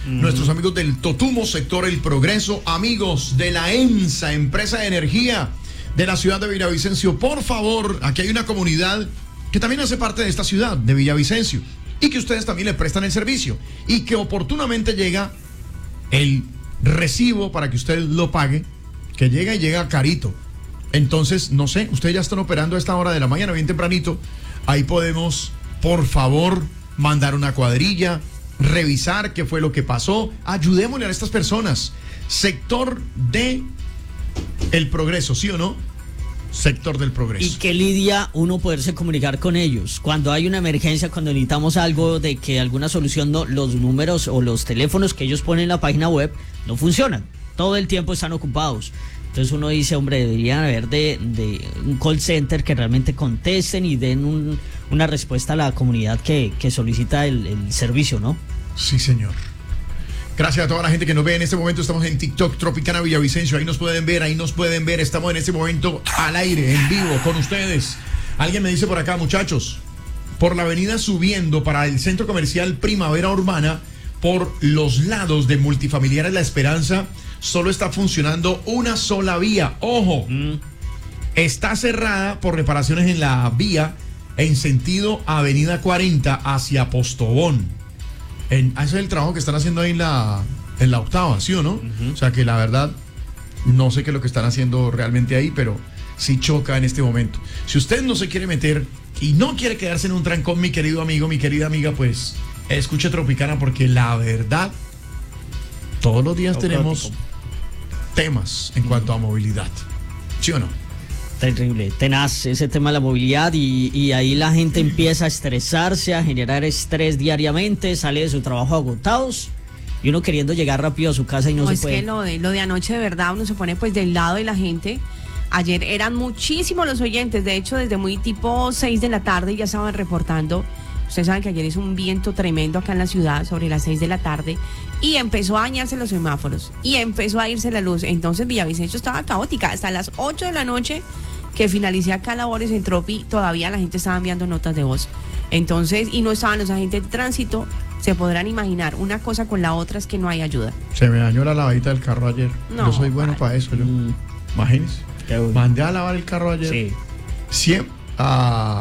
nuestros amigos del Totumo, sector El Progreso, amigos de la EMSA, empresa de energía de la ciudad de Villavicencio. Por favor, aquí hay una comunidad que también hace parte de esta ciudad de Villavicencio y que ustedes también le prestan el servicio y que oportunamente llega el recibo para que usted lo pague, que llega y llega carito. Entonces, no sé, ustedes ya están operando a esta hora de la mañana, bien tempranito. Ahí podemos, por favor, mandar una cuadrilla, revisar qué fue lo que pasó. Ayudémosle a estas personas. Sector de El Progreso, ¿sí o no? Sector del Progreso. Y qué lidia uno poderse comunicar con ellos. Cuando hay una emergencia, cuando necesitamos algo de que alguna solución, no, los números o los teléfonos que ellos ponen en la página web no funcionan. Todo el tiempo están ocupados. Entonces uno dice, hombre, deberían haber de un call center que realmente contesten y den una respuesta a la comunidad que solicita el servicio, ¿no? Sí, señor. Gracias a toda la gente que nos ve en este momento. Estamos en TikTok, Tropicana Villavicencio. Ahí nos pueden ver. Estamos en este momento al aire, en vivo, con ustedes. Alguien me dice por acá, muchachos, por la avenida subiendo para el centro comercial Primavera Urbana, por los lados de Multifamiliares La Esperanza, solo está funcionando una sola vía. ¡Ojo! Está cerrada por reparaciones en la vía en sentido Avenida 40 hacia Postobón. Ese es el trabajo que están haciendo ahí en la octava, ¿sí o no? O sea que la verdad, no sé qué es lo que están haciendo realmente ahí, pero sí choca en este momento. Si usted no se quiere meter y no quiere quedarse en un trancón, mi querido amigo, mi querida amiga, pues escuche Tropicana, porque la verdad, todos los días tenemos temas en cuanto a movilidad, ¿sí o no? Terrible, tenaz ese tema de la movilidad y ahí la gente empieza a estresarse, a generar estrés diariamente, sale de su trabajo agotados y uno queriendo llegar rápido a su casa y no se puede. Es que lo de anoche de verdad uno se pone pues del lado de la gente. Ayer eran muchísimos los oyentes, de hecho desde muy tipo 6 de la tarde ya estaban reportando. Ustedes saben que ayer hizo un viento tremendo acá en la ciudad sobre las 6 de la tarde y empezó a dañarse los semáforos y empezó a irse la luz. Entonces Villavicencio estaba caótica. Hasta las 8 de la noche que finalicé acá labores en Tropi, todavía la gente estaba enviando notas de voz. Entonces, y no estaban los agentes de tránsito. Se podrán imaginar, una cosa con la otra es que no hay ayuda. Se me dañó la lavadita del carro ayer. No, yo soy bueno para eso. Imagínense. Mandé a lavar el carro ayer. Sí. Siempre.